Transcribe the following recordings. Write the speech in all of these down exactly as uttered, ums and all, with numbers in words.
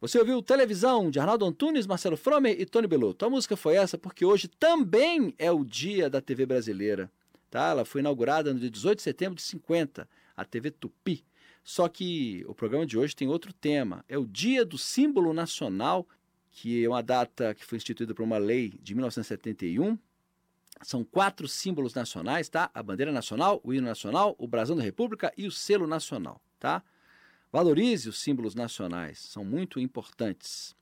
Você ouviu Televisão de Arnaldo Antunes, Marcelo Fromer e Tony Belotto. A música foi essa porque hoje também é o dia da T V brasileira. Tá? Ela foi inaugurada no dia dezoito de setembro de cinquenta, a T V Tupi. Só que o programa de hoje tem outro tema. É o Dia do Símbolo Nacional, que é uma data que foi instituída por uma lei de mil novecentos e setenta e um. São quatro símbolos nacionais, tá? A bandeira nacional, o hino nacional, o brasão da República e o selo nacional, tá? Valorize os símbolos nacionais, são muito importantes.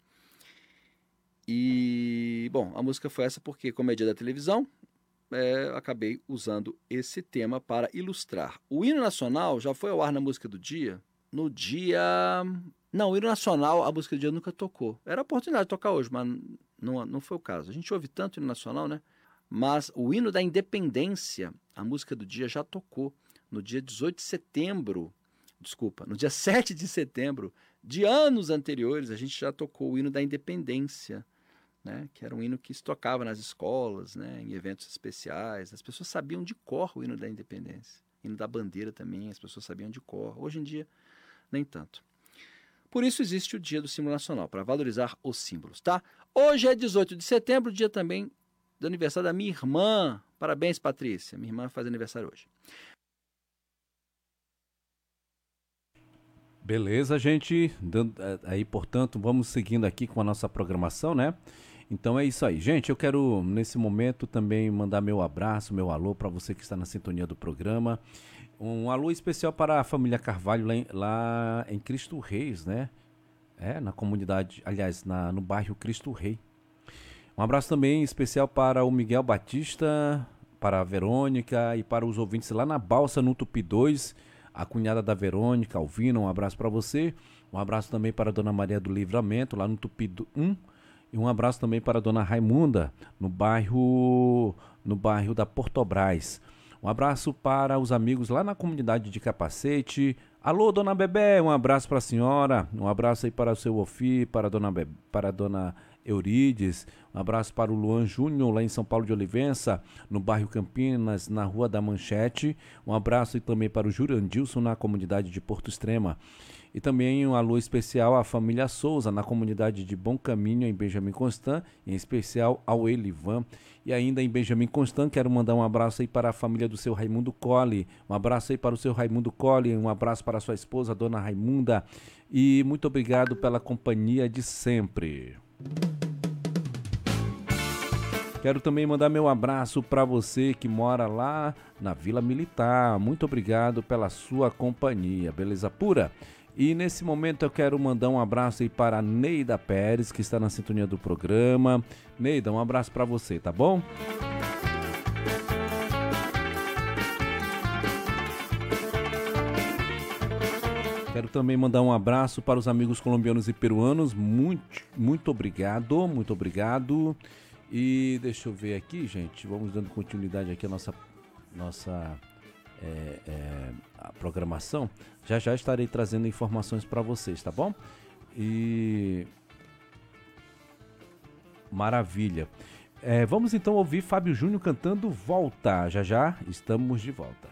E, bom, a música foi essa porque, como é dia da televisão, é, acabei usando esse tema para ilustrar. O hino nacional já foi ao ar na música do dia, no dia... Não, o hino nacional, a música do dia nunca tocou. Era a oportunidade de tocar hoje, mas não, não foi o caso. A gente ouve tanto o hino nacional, né? Mas o hino da independência, a música do dia já tocou no dia dezoito de setembro, desculpa, no dia sete de setembro de anos anteriores, a gente já tocou o hino da independência, né? Que era um hino que se tocava nas escolas, né? Em eventos especiais. As pessoas sabiam de cor o hino da independência. O hino da bandeira também, as pessoas sabiam de cor. Hoje em dia, nem tanto. Por isso existe o Dia do Símbolo Nacional, para valorizar os símbolos, tá? Hoje é dezoito de setembro, dia também do aniversário da minha irmã. Parabéns, Patrícia. Minha irmã faz aniversário hoje. Beleza, gente. Aí, portanto, vamos seguindo aqui com a nossa programação, né? Então é isso aí. Gente, eu quero, nesse momento, também mandar meu abraço, meu alô para você que está na sintonia do programa. Um alô especial para a família Carvalho lá em, lá em Cristo Reis, né? É, na comunidade, aliás, na, no bairro Cristo Rei. Um abraço também especial para o Miguel Batista, para a Verônica e para os ouvintes lá na Balsa, no Tupi dois, a cunhada da Verônica, Alvina, um abraço para você. Um abraço também para a Dona Maria do Livramento, lá no Tupi um. E um abraço também para a Dona Raimunda, no bairro, no bairro da Portobras. Um abraço para os amigos lá na comunidade de Capacete. Alô, Dona Bebé, um abraço para a senhora. Um abraço aí para o seu Ofi, para a Dona, Bebé, para a Dona Eurides. Um abraço para o Luan Júnior, lá em São Paulo de Olivença, no bairro Campinas, na Rua da Manchete. Um abraço e também para o Jurandilson, na comunidade de Porto Extrema. E também um alô especial à família Souza, na comunidade de Bom Caminho, em Benjamin Constant, em especial ao Elivan. E ainda em Benjamin Constant, quero mandar um abraço aí para a família do seu Raimundo Colli. Um abraço aí para o seu Raimundo Colli, um abraço para a sua esposa, a Dona Raimunda. E muito obrigado pela companhia de sempre. Quero também mandar meu abraço para você que mora lá na Vila Militar. Muito obrigado pela sua companhia, beleza pura? E nesse momento eu quero mandar um abraço aí para a Neida Pérez, que está na sintonia do programa. Neida, um abraço para você, tá bom? Quero também mandar um abraço para os amigos colombianos e peruanos. Muito, muito obrigado, muito obrigado. E deixa eu ver aqui, gente. Vamos dando continuidade aqui à nossa, nossa é, é, a programação. Já já estarei trazendo informações para vocês, tá bom? E maravilha. É, vamos então ouvir Fábio Júnior cantando Volta. Já já estamos de volta.